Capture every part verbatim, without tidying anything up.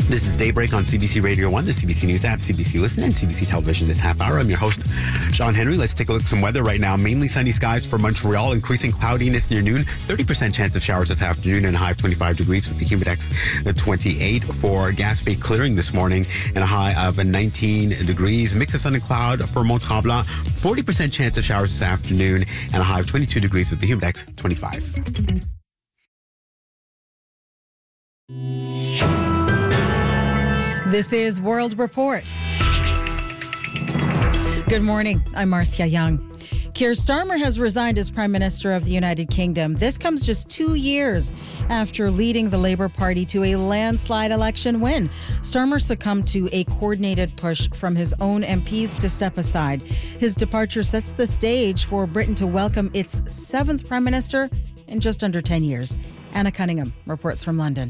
This is Daybreak on C B C Radio one, the C B C News app, C B C Listen, and C B C Television this half hour. I'm your host, Sean Henry. Let's take a look at some weather right now. Mainly sunny skies for Montreal, increasing cloudiness near noon. thirty percent chance of showers this afternoon and a high of twenty-five degrees with the humidex at twenty-eight. For Gaspé, clearing this morning and a high of nineteen degrees. Mix of sun and cloud for Mont-Tremblant. forty percent chance of showers this afternoon and a high of twenty-two degrees with the humidex twenty-five. This is World Report. Good morning. I'm Marcia Young. Keir Starmer has resigned as Prime Minister of the United Kingdom. This comes just two years after leading the Labour Party to a landslide election win. Starmer succumbed to a coordinated push from his own M Ps to step aside. His departure sets the stage for Britain to welcome its seventh Prime Minister in just under ten years. Anna Cunningham reports from London.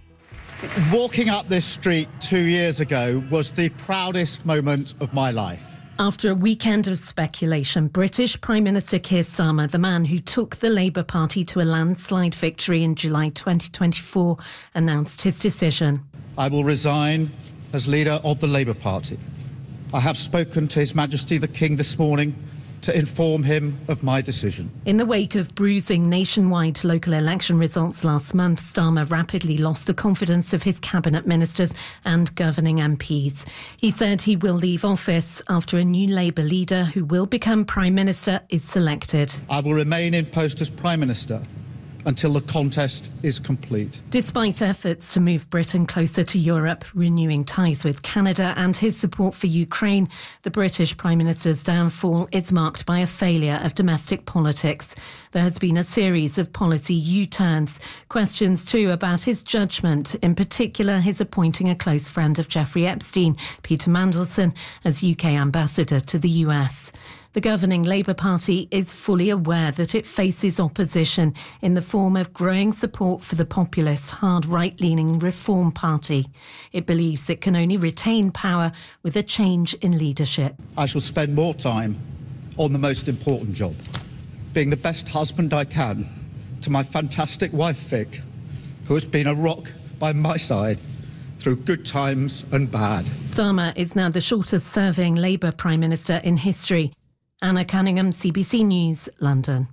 Walking up this street two years ago was the proudest moment of my life. After a weekend of speculation, British Prime Minister Keir Starmer, the man who took the Labour Party to a landslide victory in July twenty twenty-four, announced his decision. I will resign as leader of the Labour Party. I have spoken to His Majesty the King this morning to inform him of my decision. In the wake of bruising nationwide local election results last month, Starmer rapidly lost the confidence of his cabinet ministers and governing M Ps. He said he will leave office after a new Labour leader who will become Prime Minister is selected. I will remain in post as Prime Minister until the contest is complete. Despite efforts to move Britain closer to Europe, renewing ties with Canada and his support for Ukraine, the British Prime Minister's downfall is marked by a failure of domestic politics. There has been a series of policy U-turns, questions too about his judgment, in particular his appointing a close friend of Jeffrey Epstein, Peter Mandelson, as U K ambassador to the U S. The governing Labour Party is fully aware that it faces opposition in the form of growing support for the populist, hard right-leaning Reform Party. It believes it can only retain power with a change in leadership. I shall spend more time on the most important job, being the best husband I can to my fantastic wife Vic, who has been a rock by my side through good times and bad. Starmer is now the shortest-serving Labour Prime Minister in history. Anna Cunningham, C B C News, London.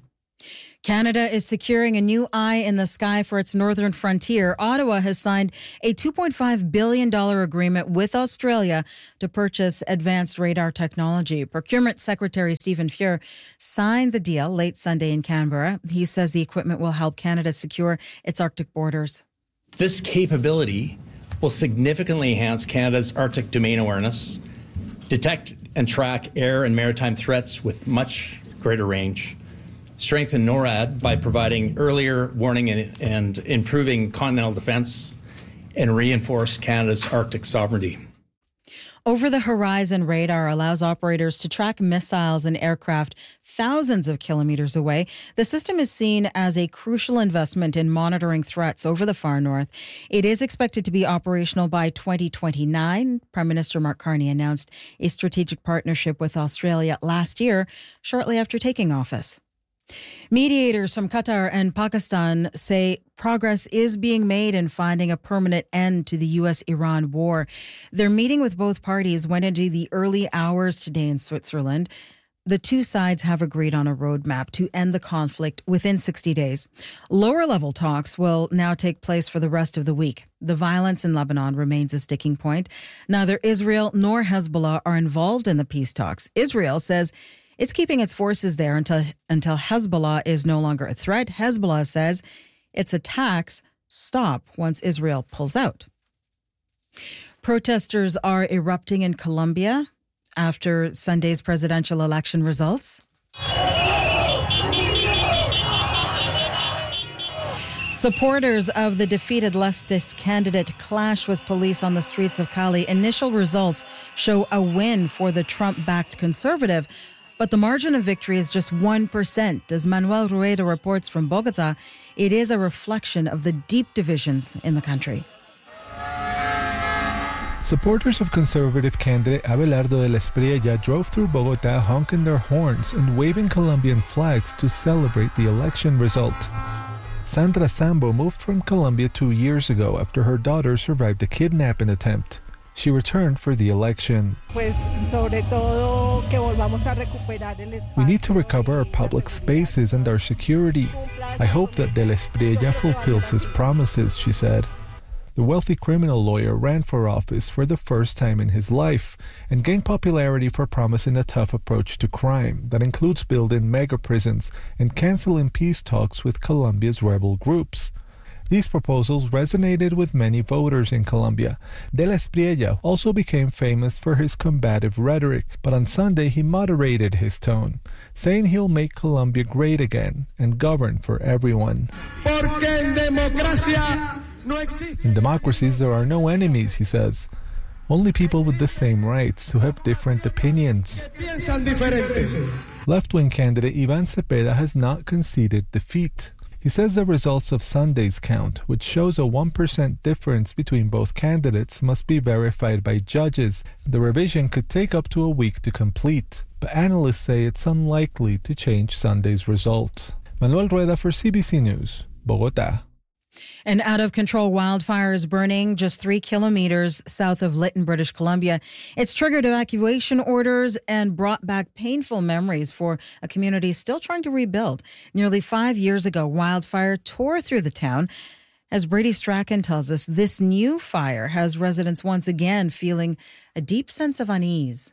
Canada is securing a new eye in the sky for its northern frontier. Ottawa has signed a two point five billion dollars agreement with Australia to purchase advanced radar technology. Procurement Secretary Stephen Fuhr signed the deal late Sunday in Canberra. He says the equipment will help Canada secure its Arctic borders. This capability will significantly enhance Canada's Arctic domain awareness, detect and track air and maritime threats with much greater range, strengthen NORAD by providing earlier warning and, and improving continental defence, and reinforce Canada's Arctic sovereignty. Over-the-horizon radar allows operators to track missiles and aircraft thousands of kilometers away. The system is seen as a crucial investment in monitoring threats over the far north. It is expected to be operational by twenty twenty-nine. Prime Minister Mark Carney announced a strategic partnership with Australia last year, shortly after taking office. Mediators from Qatar and Pakistan say progress is being made in finding a permanent end to the U S Iran war. Their meeting with both parties went into the early hours today in Switzerland. The two sides have agreed on a roadmap to end the conflict within sixty days. Lower-level talks will now take place for the rest of the week. The violence in Lebanon remains a sticking point. Neither Israel nor Hezbollah are involved in the peace talks. Israel says it's keeping its forces there until until Hezbollah is no longer a threat. Hezbollah says its attacks stop once Israel pulls out. Protesters are erupting in Colombia after Sunday's presidential election results. Supporters of the defeated leftist candidate clash with police on the streets of Cali. Initial results show a win for the Trump-backed conservative, but the margin of victory is just one percent. As Manuel Rueda reports from Bogota, it is a reflection of the deep divisions in the country. Supporters of conservative candidate Abelardo de la Espriella drove through Bogota honking their horns and waving Colombian flags to celebrate the election result. Sandra Sambo moved from Colombia two years ago after her daughter survived a kidnapping attempt. She returned for the election. We need to recover our public spaces and our security. I hope that De La Espriella fulfills his promises, she said. The wealthy criminal lawyer ran for office for the first time in his life and gained popularity for promising a tough approach to crime that includes building mega prisons and canceling peace talks with Colombia's rebel groups. These proposals resonated with many voters in Colombia. De La Espriella also became famous for his combative rhetoric, but on Sunday he moderated his tone, saying he'll make Colombia great again and govern for everyone. In democracies, there are no enemies, he says. Only people with the same rights who have different opinions. Left-wing candidate Ivan Cepeda has not conceded defeat. He says the results of Sunday's count, which shows a one percent difference between both candidates, must be verified by judges. The revision could take up to a week to complete, but analysts say it's unlikely to change Sunday's result. Manuel Rueda for C B C News, Bogotá. An out-of-control wildfire is burning just three kilometers south of Lytton, British Columbia. It's triggered evacuation orders and brought back painful memories for a community still trying to rebuild. Nearly five years ago, wildfire tore through the town. As Brady Strachan tells us, this new fire has residents once again feeling a deep sense of unease.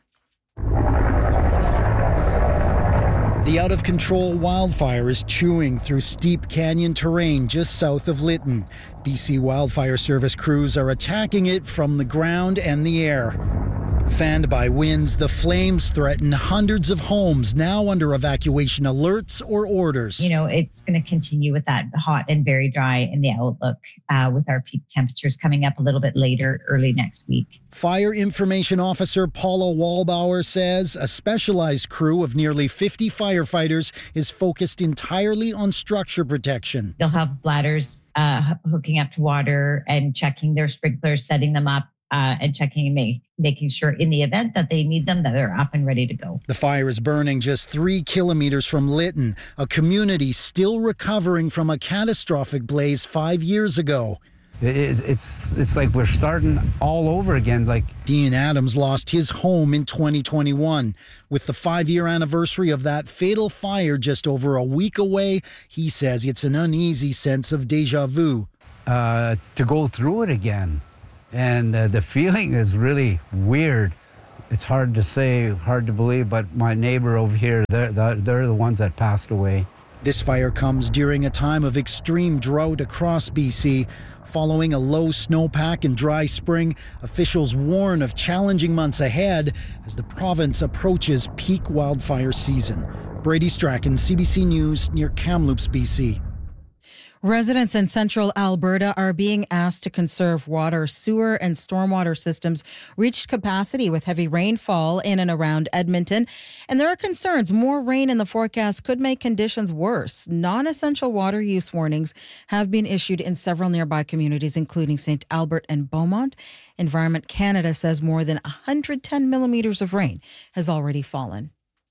The out-of-control wildfire is chewing through steep canyon terrain just south of Lytton. B C Wildfire Service crews are attacking it from the ground and the air. Fanned by winds, the flames threaten hundreds of homes now under evacuation alerts or orders. You know, it's going to continue with that hot and very dry in the outlook uh, with our peak temperatures coming up a little bit later, early next week. Fire Information Officer Paula Wallbauer says a specialized crew of nearly fifty firefighters is focused entirely on structure protection. They'll have bladders uh, hooking up to water and checking their sprinklers, setting them up. Uh, and checking and make, making sure in the event that they need them, that they're up and ready to go. The fire is burning just three kilometers from Lytton, a community still recovering from a catastrophic blaze five years ago. It, it's it's like we're starting all over again. Like Dean Adams lost his home in twenty twenty-one. With the five-year anniversary of that fatal fire just over a week away, he says it's an uneasy sense of déjà vu. Uh, to go through it again. And uh, the feeling is really weird. It's hard to say, hard to believe, but my neighbor over here, they're, they're the ones that passed away. This fire comes during a time of extreme drought across B C. Following a low snowpack and dry spring, officials warn of challenging months ahead as the province approaches peak wildfire season. Brady Strachan, C B C News, near Kamloops, B C. Residents in central Alberta are being asked to conserve water. Sewer and stormwater systems reached capacity with heavy rainfall in and around Edmonton. And there are concerns more rain in the forecast could make conditions worse. Non-essential water use warnings have been issued in several nearby communities, including Saint Albert and Beaumont. Environment Canada says more than one hundred ten millimeters of rain has already fallen.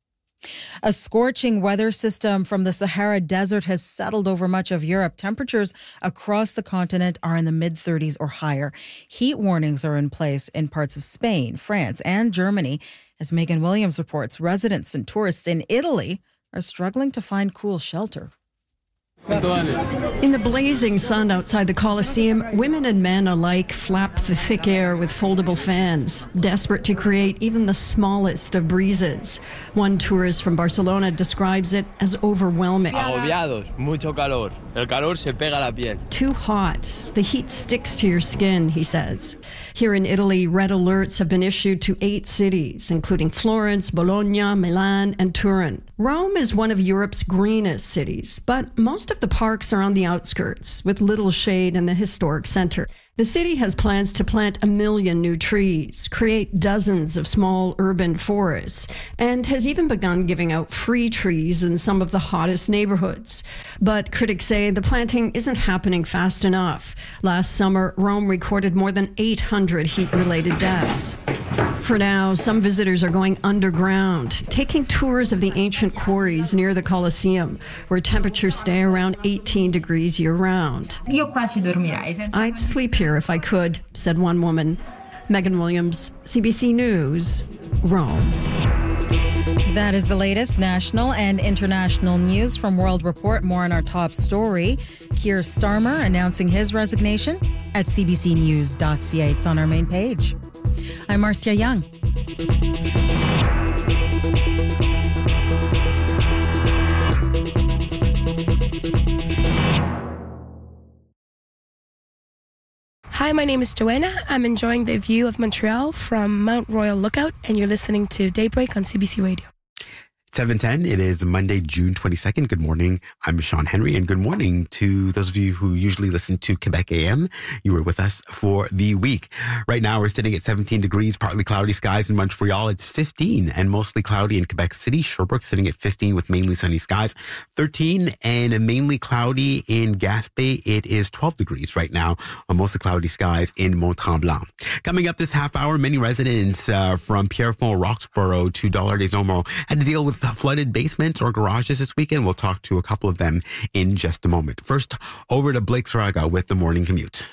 A scorching weather system from the Sahara Desert has settled over much of Europe. Temperatures across the continent are in the mid thirties or higher. Heat warnings are in place in parts of Spain, France, and Germany. As Megan Williams reports, residents and tourists in Italy are struggling to find cool shelter. In the blazing sun outside the Colosseum, women and men alike flap the thick air with foldable fans, desperate to create even the smallest of breezes. One tourist from Barcelona describes it as overwhelming. Agobiados, mucho calor. El calor se pega a la piel. Too hot. The heat sticks to your skin, he says. Here in Italy, red alerts have been issued to eight cities, including Florence, Bologna, Milan, and Turin. Rome is one of Europe's greenest cities, but most of the parks are on the outskirts, with little shade in the historic center. The city has plans to plant a million new trees, create dozens of small urban forests, and has even begun giving out free trees in some of the hottest neighborhoods. But critics say say the planting isn't happening fast enough. Last summer, Rome recorded more than eight hundred heat-related deaths. For now, some visitors are going underground, taking tours of the ancient quarries near the Colosseum, where temperatures stay around eighteen degrees year-round. I'd sleep here if I could, said one woman. Megan Williams, C B C News, Rome. That is the latest national and international news from World Report. More on our top story. Keir Starmer announcing his resignation at c b c news dot c a. It's on our main page. I'm Marcia Young. Hi, my name is Joanna. I'm enjoying the view of Montreal from Mount Royal Lookout, and you're listening to Daybreak on C B C Radio. seven ten, it is Monday, June twenty-second. Good morning. I'm Sean Henry, and good morning to those of you who usually listen to Quebec A M. You were with us for the week. Right now, we're sitting at seventeen degrees, partly cloudy skies in Montreal. It's fifteen and mostly cloudy in Quebec City. Sherbrooke sitting at fifteen with mainly sunny skies. thirteen and mainly cloudy in Gaspé. It is twelve degrees right now on mostly cloudy skies in Mont-Tremblant. Coming up this half hour, many residents uh, from Pierrefonds, Roxborough to Dollard des Ormeaux had to deal with flooded basements or garages this weekend. We'll talk to a couple of them in just a moment. First, over to Blake Saraga with the morning commute.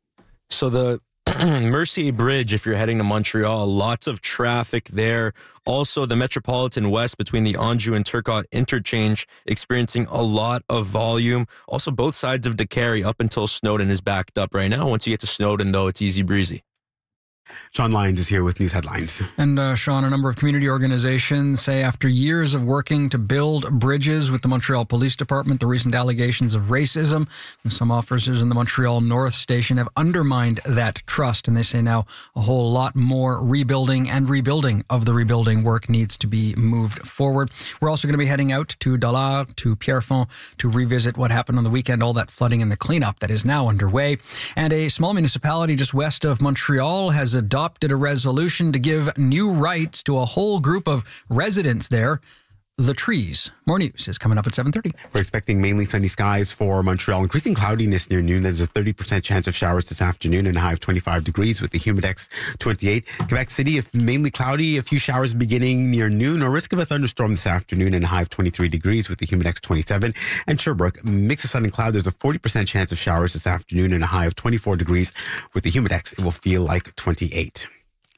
So the Mercier Bridge, if you're heading to Montreal, lots of traffic there. Also, the Metropolitan West between the Anjou and Turcotte interchange experiencing a lot of volume. Also, both sides of DeCarry up until Snowden is backed up right now. Once you get to Snowden, though, it's easy breezy. Sean Lyons is here with news headlines. And uh, Sean, a number of community organizations say after years of working to build bridges with the Montreal Police Department, the recent allegations of racism and some officers in the Montreal North Station have undermined that trust. And they say now a whole lot more rebuilding and rebuilding of the rebuilding work needs to be moved forward. We're also going to be heading out to Dollard, to Pierrefonds, to revisit what happened on the weekend, all that flooding and the cleanup that is now underway. And a small municipality just west of Montreal has adopted a resolution to give new rights to a whole group of residents there, the trees. More news is coming up at seven thirty. We're expecting mainly sunny skies for Montreal. Increasing cloudiness near noon. There's a thirty percent chance of showers this afternoon and a high of twenty-five degrees with the humidex twenty-eight. Quebec City, if mainly cloudy, a few showers beginning near noon or risk of a thunderstorm this afternoon and a high of twenty-three degrees with the humidex twenty-seven. And Sherbrooke, mix of sun and cloud. There's a forty percent chance of showers this afternoon and a high of twenty-four degrees with the humidex. It will feel like twenty-eight.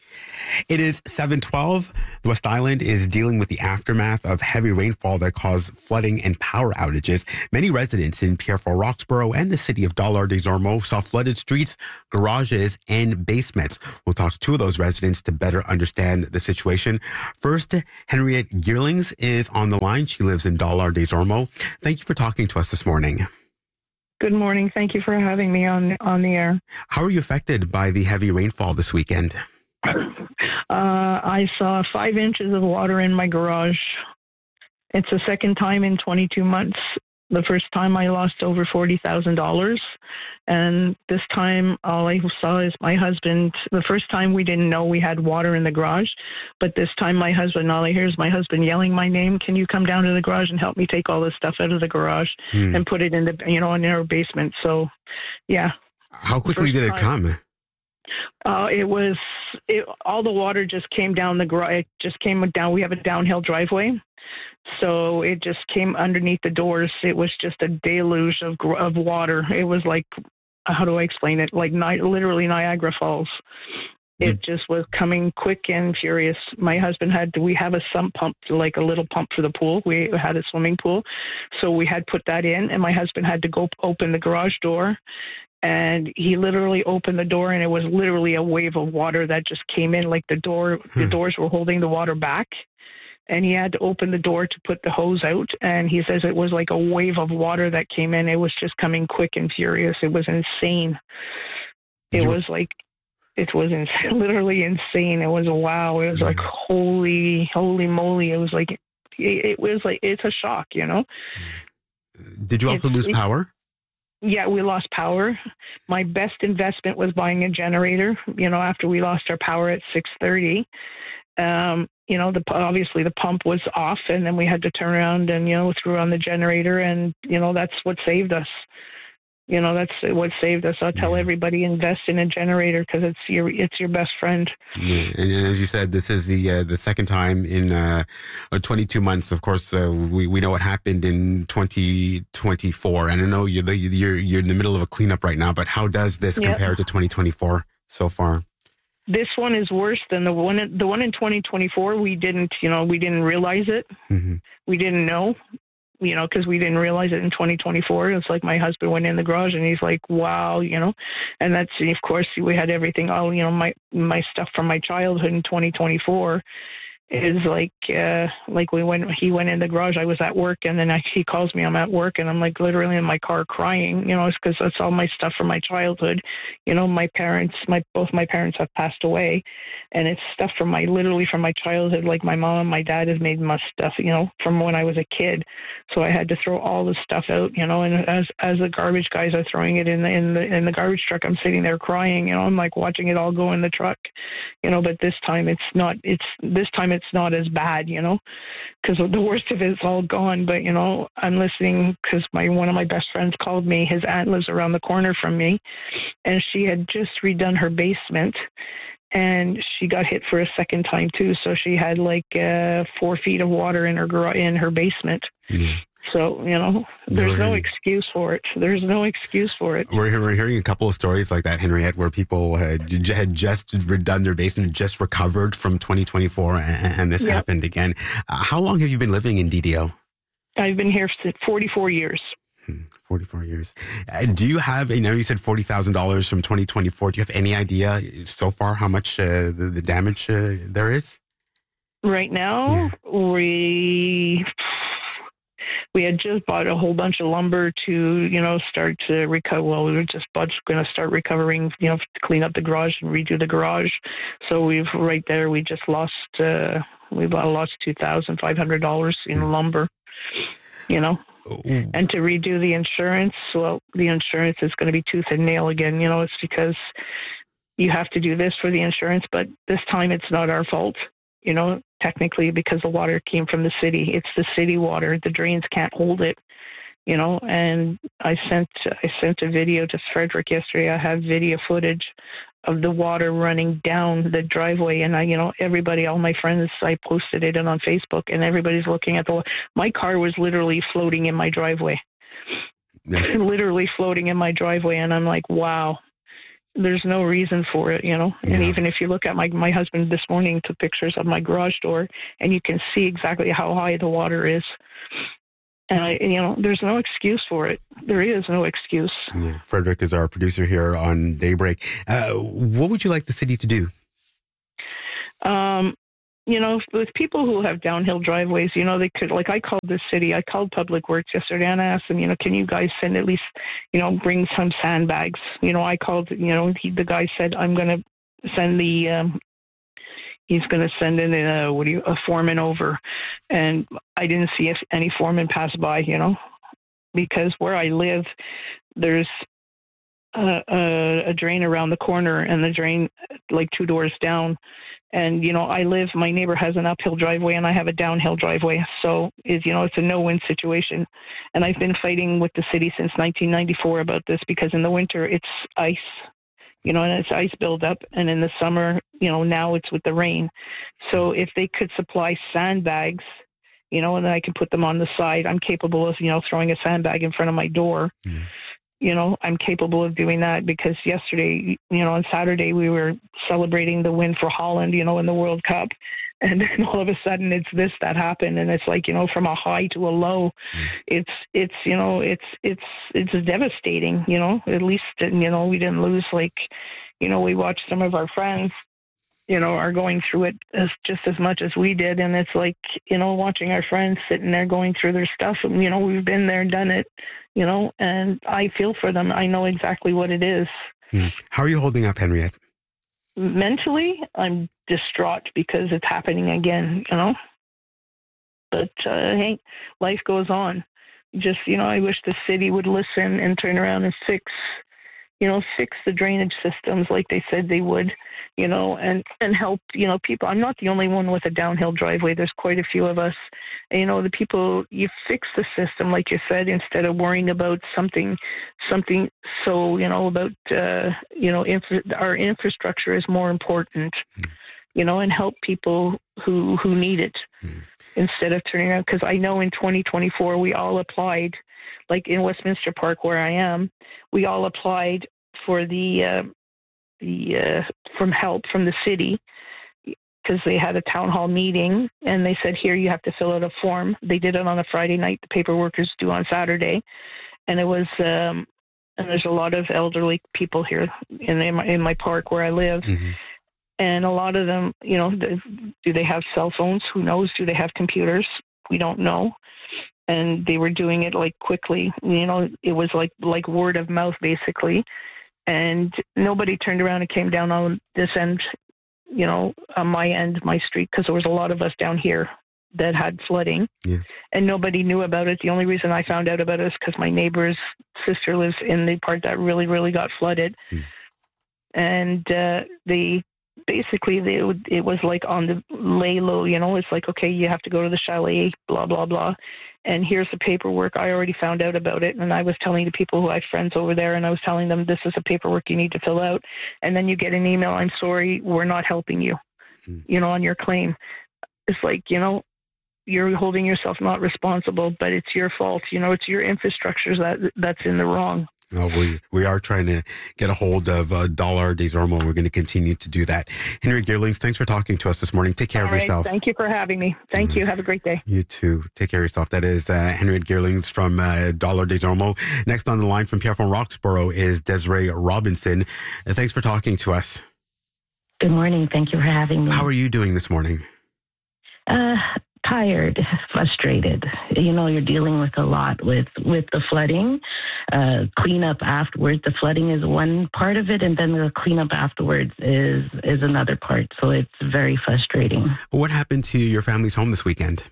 It is seven twelve. The West Island is dealing with the aftermath of heavy rainfall that caused flooding and power outages. Many residents in Pierrefonds, Roxborough, and the city of Dollard des Ormeaux saw flooded streets, garages, and basements. We'll talk to two of those residents to better understand the situation. First, Henriette Geerlings is on the line. She lives in Dollard des Ormeaux. Thank you for talking to us this morning. Good morning. Thank you for having me on on the air. How are you affected by the heavy rainfall this weekend? Uh, I saw five inches of water in my garage. It's the second time in twenty-two months. The first time I lost over forty thousand dollars. And this time all I saw is my husband. The first time we didn't know we had water in the garage. But this time my husband, all I hear is my husband yelling my name. Can you come down to the garage and help me take all this stuff out of the garage hmm. and put it in the, you know, in our basement. So, yeah. How quickly did it time, come? Uh, it was, it, all the water just came down the garage. It just came down. We have a downhill driveway. So it just came underneath the doors. It was just a deluge of of water. It was like, how do I explain it? Like ni- literally Niagara Falls. It just was coming quick and furious. My husband had, we have a sump pump, like a little pump for the pool. We had a swimming pool. So we had put that in, and my husband had to go open the garage door. And he literally opened the door, and it was literally a wave of water that just came in. Like the door, hmm. the doors were holding the water back. And he had to open the door to put the hose out. And he says it was like a wave of water that came in. It was just coming quick and furious. It was insane. Did it you... was like, it was ins- literally insane. It was a wow. It was like, holy, holy moly. It was like, it, it was like, it's a shock, you know? Did you also it's, lose power? Yeah, we lost power. My best investment was buying a generator, you know, after we lost our power at six thirty. Um, you know, the obviously the pump was off, and then we had to turn around and, you know, threw on the generator, and, you know, that's what saved us. You know, that's what saved us. I'll tell everybody, invest in a generator because it's your it's your best friend. Yeah. And, and as you said, this is the uh, the second time in uh, twenty-two months. Of course, uh, we we know what happened in twenty twenty-four, and I know you're the, you're you're in the middle of a cleanup right now. But how does this Yep. compare to twenty twenty-four so far? This one is worse than the one. The one in twenty twenty-four. We didn't, you know, we didn't realize it. Mm-hmm. We didn't know, you know, because we didn't realize it in twenty twenty-four. It's like my husband went in the garage and he's like, "Wow," you know, and that's, of course, we had everything. All, you know, my my stuff from my childhood in twenty twenty-four is like, uh, like we went. He went in the garage. I was at work, and then I, he calls me. I'm at work, and I'm like literally in my car crying. You know, it's because that's all my stuff from my childhood. You know, my parents, my both my parents have passed away, and it's stuff from my literally from my childhood. Like my mom, my dad has made my stuff. You know, from when I was a kid. So I had to throw all the stuff out. You know, and as as the garbage guys are throwing it in the in the in the garbage truck, I'm sitting there crying. You know, I'm like watching it all go in the truck. You know, but this time it's not. It's this time it's not as bad. You know, because the worst of it's all gone. But you know, I'm listening because my one of my best friends called me. His aunt lives around the corner from me, and she had just redone her basement, and she got hit for a second time too. So she had like uh, four feet of water in her gar- in her basement. Yeah. So, you know, there's Never no heard- excuse for it. There's no excuse for it. We're, we're hearing a couple of stories like that, Henriette, where people had, had just redone their basement, just recovered from twenty twenty-four, and, and this Yep. happened again. Uh, how long have you been living in D D O? I've been here for forty-four years. forty-four years. Uh, do you have, you know, you said forty thousand dollars from twenty twenty-four. Do you have any idea so far how much uh, the, the damage uh, there is? Right now, we we had just bought a whole bunch of lumber to, you know, start to recover. Well, we were just going to start recovering, you know, to clean up the garage and redo the garage. So we've right there, we just lost, uh, we lost two thousand five hundred dollars in lumber, you know. And to redo the insurance, well, the insurance is going to be tooth and nail again. You know, it's because you have to do this for the insurance, but this time it's not our fault. You know, technically, because the water came from the city. It's the city water. The drains can't hold it, you know, and I sent I sent a video to Frederick yesterday. I have video footage of the water running down the driveway, and I, you know, everybody, all my friends, I posted it on Facebook, and everybody's looking at the, my car was literally floating in my driveway, literally floating in my driveway, and I'm like, wow. There's no reason for it, you know. Yeah. And even if you look at my my husband this morning took pictures of my garage door, and you can see exactly how high the water is. And I, you know, there's no excuse for it. There is no excuse. Yeah. Frederick is our producer here on Daybreak. Uh, what would you like the city to do? Um, you know, with people who have downhill driveways, you know, they could, like I called the city, I called Public Works yesterday and I asked them, you know, can you guys send at least, you know, bring some sandbags? You know, I called, you know, he, the guy said, I'm going to send the, um, he's going to send in a, what do you, a foreman over. And I didn't see if any foreman pass by, you know, because where I live, there's a, a, a drain around the corner and the drain like two doors down. And, you know, I live, my neighbor has an uphill driveway and I have a downhill driveway. So, is you know, it's a no-win situation. And I've been fighting with the city since nineteen ninety-four about this because in the winter it's ice, you know, and it's ice buildup. And in the summer, you know, now it's with the rain. So if they could supply sandbags, you know, and then I can put them on the side, I'm capable of, you know, throwing a sandbag in front of my door. Mm. You know, I'm capable of doing that because yesterday, you know, on Saturday, we were celebrating the win for Holland, you know, in the World Cup. And then all of a sudden it's this that happened. And it's like, you know, from a high to a low, it's, it's, you know, it's, it's, it's devastating, you know, at least, you know, we didn't lose like, you know, we watched some of our friends, you know, are going through it as just as much as we did. And it's like, you know, watching our friends sitting there going through their stuff. And, you know, we've been there, done it, you know, and I feel for them. I know exactly what it is. Mm. How are you holding up, Henriette? Mentally, I'm distraught because it's happening again, you know, but uh, hey, life goes on. Just, you know, I wish the city would listen and turn around and fix, you know, fix the drainage systems like they said they would, you know, and, and help, you know, people. I'm not the only one with a downhill driveway. There's quite a few of us. And, you know, the people, you fix the system, like you said, instead of worrying about something, something so, you know, about, uh, you know, infra- our infrastructure is more important, you know, and help people who, who need it instead of turning around. Because I know in twenty twenty-four, we all applied, like in Westminster Park where I am, we all applied for the uh, the uh, from help from the city because they had a town hall meeting and they said, here, you have to fill out a form. They did it on a Friday night. The paperwork is due on Saturday. And it was, um, and there's a lot of elderly people here in, in, my, in my park where I live. Mm-hmm. And a lot of them, you know, do they have cell phones? Who knows? Do they have computers? We don't know. And they were doing it like quickly, you know, it was like, like word of mouth basically. And nobody turned around and came down on this end, you know, on my end, my street, because there was a lot of us down here that had flooding. Yeah. And nobody knew about it. The only reason I found out about it is because my neighbor's sister lives in the part that really, really got flooded. Hmm. And uh, they basically, they, it was like on the lay low, you know, it's like, okay, you have to go to the chalet, blah, blah, blah. And here's the paperwork. I already found out about it. And I was telling the people who I have friends over there, and I was telling them, this is the paperwork you need to fill out. And then you get an email, I'm sorry, we're not helping you, mm. you know, on your claim. It's like, you know, you're holding yourself not responsible, but it's your fault. You know, it's your infrastructure that that's in the wrong. Well, we, we are trying to get a hold of uh, Dollar Des Ormeaux. We're going to continue to do that. Henry Geerlings, thanks for talking to us this morning. Take care All of right, yourself. Thank you for having me. Thank mm-hmm. you. Have a great day. You too. Take care of yourself. That is uh, Henry Geerlings from uh, Dollar Des Ormeaux. Next on the line from Pierrefonds Roxborough is Desiree Robinson. Uh, thanks for talking to us. Good morning. Thank you for having me. How are you doing this morning? Uh, tired, frustrated. You know, you're dealing with a lot with, with the flooding, uh, cleanup afterwards. The flooding is one part of it, and then the cleanup afterwards is, is another part. So it's very frustrating. What happened to your family's home this weekend?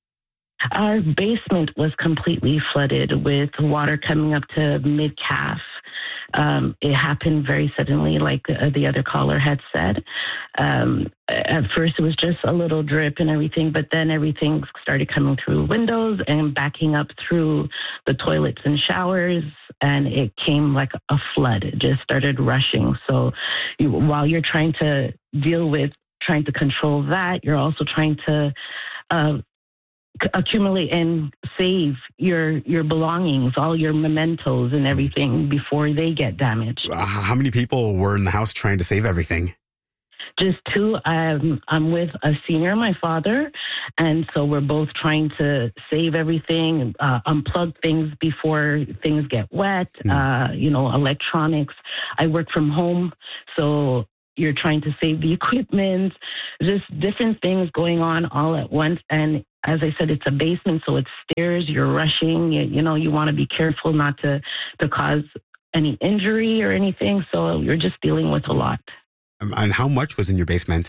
Our basement was completely flooded with water coming up to mid-calf. Um, it happened very suddenly, like uh, the other caller had said. Um, at first, it was just a little drip and everything, but then everything started coming through windows and backing up through the toilets and showers, and it came like a flood. It just started rushing. So you, while you're trying to deal with trying to control that, you're also trying to uh, accumulate and save your your belongings, all your mementos and everything before they get damaged. How many people were in the house trying to save everything? Just two. Um, I'm with a senior, my father, and so we're both trying to save everything, uh, unplug things before things get wet, mm. uh, you know, electronics. I work from home, so you're trying to save the equipment, just different things going on all at once. And as I said, it's a basement, so it's stairs. You're rushing. You, you know, you want to be careful not to, to cause any injury or anything. So you're just dealing with a lot. Um, and how much was in your basement?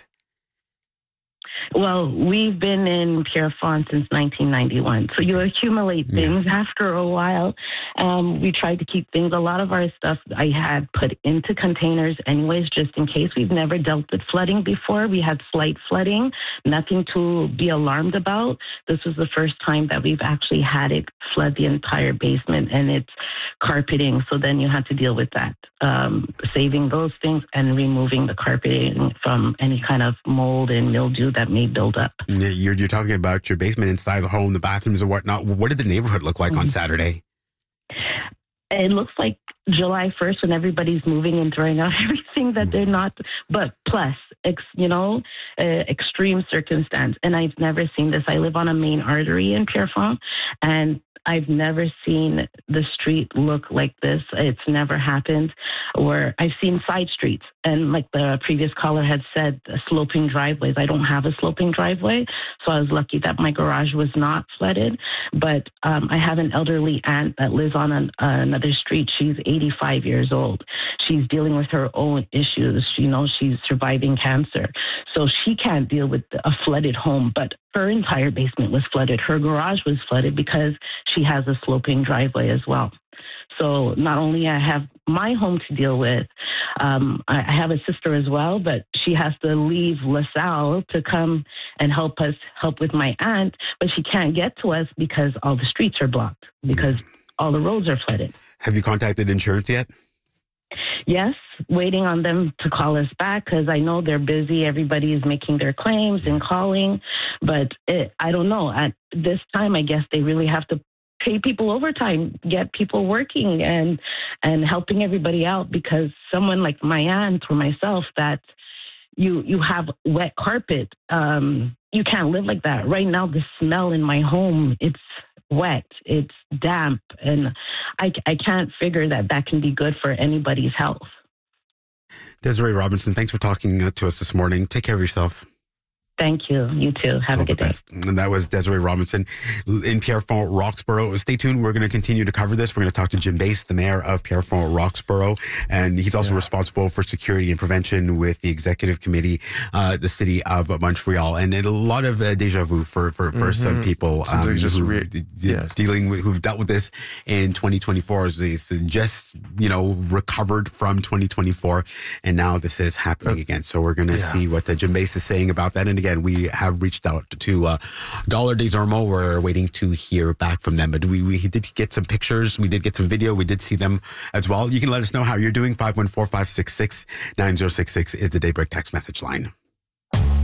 Well, we've been in Pierrefonds since nineteen ninety-one. So you accumulate things yeah. after a while. Um, we tried to keep things. A lot of our stuff I had put into containers anyways, just in case. We've never dealt with flooding before. We had slight flooding, nothing to be alarmed about. This was the first time that we've actually had it flood the entire basement, and it's carpeting. So then you had to deal with that, um, saving those things and removing the carpeting from any kind of mold and mildew that may build up. You're, you're talking about your basement inside the home, the bathrooms and whatnot. What did the neighborhood look like mm-hmm. on Saturday? It looks like July first when everybody's moving and throwing out everything that they're not, but plus, ex, you know, uh, extreme circumstance. And I've never seen this. I live on a main artery in Pierrefonds, and I've never seen the street look like this. It's never happened. Or I've seen side streets. And like the previous caller had said, sloping driveways. I don't have a sloping driveway, so I was lucky that my garage was not flooded. But um, I have an elderly aunt that lives on an, uh, another street. She's eighty-five years old. She's dealing with her own issues. You know, she's surviving cancer. So she can't deal with a flooded home, but her entire basement was flooded. Her garage was flooded because she has a sloping driveway as well. So not only I have my home to deal with, um, I, I have a sister as well, but she has to leave LaSalle to come and help us, help with my aunt, but she can't get to us because all the streets are blocked, because all the roads are flooded. Have you contacted insurance yet? Yes, waiting on them to call us back because I know they're busy. Everybody is making their claims and calling, but it, I don't know. At this time, I guess they really have to pay people overtime, get people working and and helping everybody out, because someone like my aunt or myself, that you you have wet carpet, um, you can't live like that. Right now, the smell in my home, it's wet, it's damp, and I, I can't figure that that can be good for anybody's health. Desiree Robinson, thanks for talking to us this morning. Take care of yourself. Thank you. You too. Have All a good day. Best. And that was Desiree Robinson in Pierrefonds, Roxborough. Stay tuned. We're going to continue to cover this. We're going to talk to Jim Bass, the mayor of Pierrefonds, Roxborough. And he's also yeah. responsible for security and prevention with the executive committee, uh, the city of Montreal. And a lot of uh, deja vu for, for, for mm-hmm. some people um, like just re- d- yeah. dealing with, who've dealt with this in twenty twenty-four. They just, you know, recovered from twenty twenty-four. And now this is happening uh, again. So we're going to yeah. see what uh, Jim Bass is saying about that. And again, we have reached out to uh, Dollar Des Ormeaux. We're waiting to hear back from them. But we, we did get some pictures. We did get some video. We did see them as well. You can let us know how you're doing. five one four, five six six, nine zero six six is the Daybreak text message line.